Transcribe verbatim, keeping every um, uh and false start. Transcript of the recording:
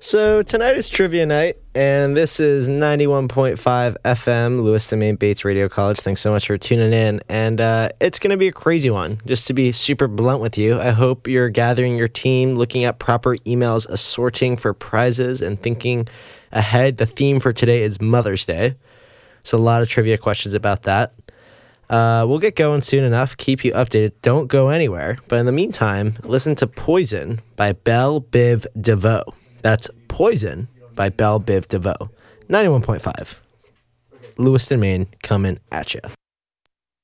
So tonight is trivia night, and this is ninety-one point five F M, Lewiston, Maine Bates Radio College. Thanks so much for tuning in, and uh, it's going to be a crazy one. Just to be super blunt with you, I hope you're gathering your team, looking at proper emails, assorting for prizes, and thinking ahead. The theme for today is Mother's Day, so a lot of trivia questions about that. Uh, we'll get going soon enough. Keep you updated. Don't go anywhere. But in the meantime, listen to Poison by Belle Biv DeVoe. That's Poison by Belle Biv DeVoe. ninety-one point five. Lewiston, Maine, coming at you.